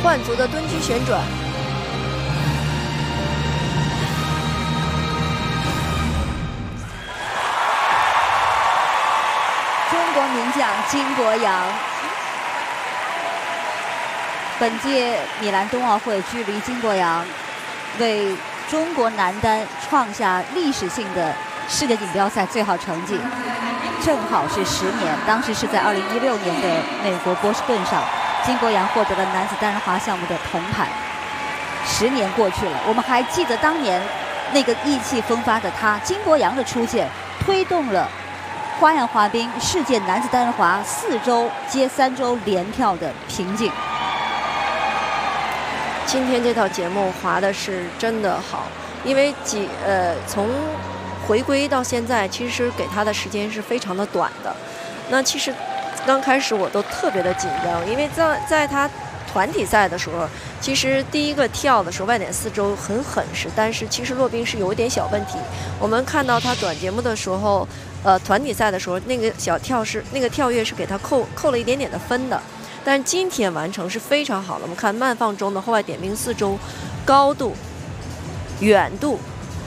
换足的蹲居旋转。 中国名将金博洋，本届米兰冬奥会距离金博洋为中国男单创下历史性的世界锦标赛最好成绩，正好是10年。当时是在2016年的美国波士顿上，金博洋获得了男子单人滑项目的铜牌。10年过去了，我们还记得当年那个意气风发的他，金博洋的出现，推动了花样滑冰世界男子单人滑4周接3周连跳的瓶颈。 今天这套节目滑的是真的好，因为从回归到现在，其实给他的时间是非常的短的。那其实刚开始我都特别的紧张，因为在他团体赛的时候，其实第一个跳的时候外点4周很狠实，但是其实落冰是有一点小问题。我们看到他短节目的时候，团体赛的时候那个跳跃是给他扣了一点点的分的。但今天完成是非常好的。我们看慢放中的后外点冰4周，高度、远度，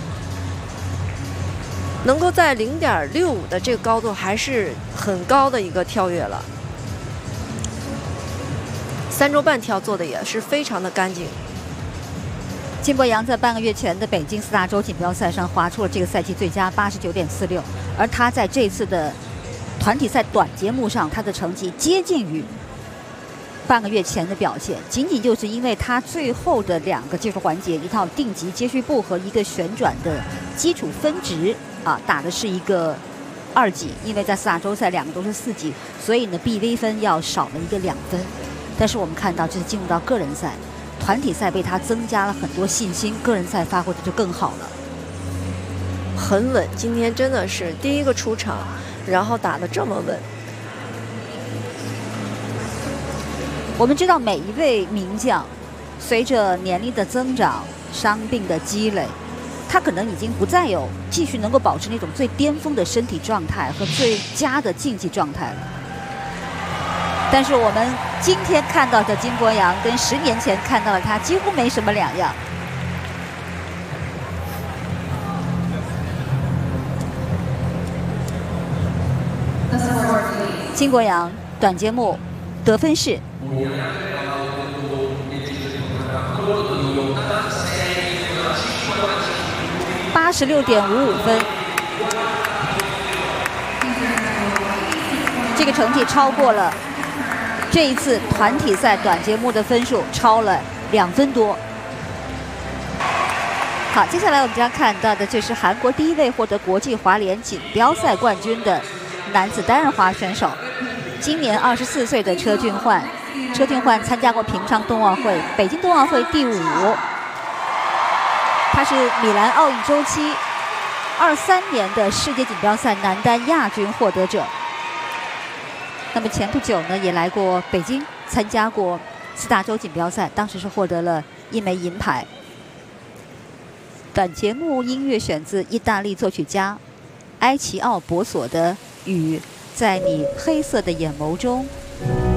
能够在0.65的这个高度还是很高的一个跳跃了。3周半跳做的也是非常的干净。 金博洋在半个月前的北京4大洲锦标赛上滑出了这个赛季最佳89.46，而他在这次的团体赛短节目上，他的成绩接近于半个月前的表现，仅仅就是因为他最后的2个技术环节，一套定级接续步和一个旋转的基础分值打的是一个2级，因为在4大洲赛2个都是4级，所以呢 BV 分要少了一个2分。但是我们看到，这是进入到个人赛，团体赛被他增加了很多信心，个人赛发挥的就更好了， 很稳。今天真的是第一个出场，然后打得这么稳。 我们知道每一位名将，随着年龄的增长、伤病的积累，他可能已经不再有继续能够保持那种最巅峰的身体状态和最佳的竞技状态了。但是我们今天看到的金博洋跟10年前看到的他几乎没什么两样。金博洋短节目得分是86.55分，这个成绩超过了这一次团体赛短节目的分数，超了2分多。好，接下来我们将看到的就是韩国第一位获得国际滑联锦标赛冠军的男子单人滑选手，今年24岁的车俊焕。车俊焕参加过平昌冬奥会、北京冬奥会第5，他是米兰奥运周期23年的世界锦标赛男单亚军获得者。那么前不久呢，也来过北京参加过4大洲锦标赛，当时是获得了1枚银牌。本节目音乐选自意大利作曲家埃奇奥博索的《雨在你黑色的眼眸中》。